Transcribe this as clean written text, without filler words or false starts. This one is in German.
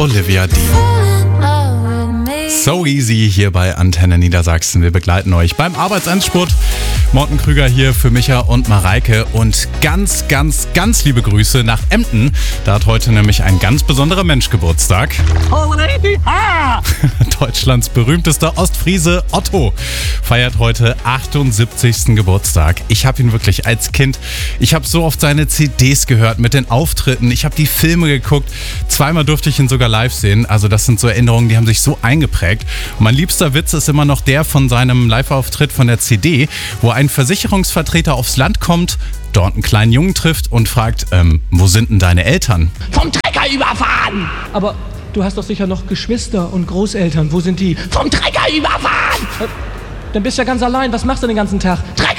Olivia Dean. So easy hier bei Antenne Niedersachsen. Wir begleiten euch beim Arbeitsendspurt. Morten Krüger hier für Micha und Mareike und ganz, ganz, ganz liebe Grüße nach Emden. Da hat heute nämlich ein ganz besonderer Mensch Geburtstag. Deutschlands berühmtester Ostfriese Otto feiert heute 78. Geburtstag. Ich habe ihn wirklich als Kind, ich habe so oft seine CDs gehört mit den Auftritten. Ich habe die Filme geguckt. Zweimal durfte ich ihn sogar live sehen. Also das sind so Erinnerungen, die haben sich so eingeprägt. Und mein liebster Witz ist immer noch der von seinem Live-Auftritt von der CD, wo ein Versicherungsvertreter aufs Land kommt, dort einen kleinen Jungen trifft und fragt, wo sind denn deine Eltern? Vom Trecker überfahren! Aber du hast doch sicher noch Geschwister und Großeltern. Wo sind die? Vom Trecker überfahren! Dann bist du ja ganz allein. Was machst du den ganzen Tag? Trecker